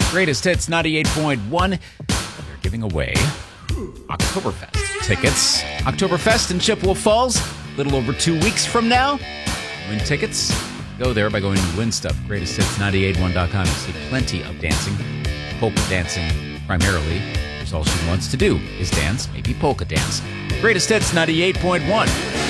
Greatest Hits 98.1. They're giving away Oktoberfest tickets. Oktoberfest in Chippewa Falls, a little over 2 weeks from now. Win tickets. Go there by going to Win Stuff. GreatestHits981.com. You see plenty of dancing. Polka dancing primarily. That's all she wants to do is dance, maybe polka dance. Greatest Hits 98.1.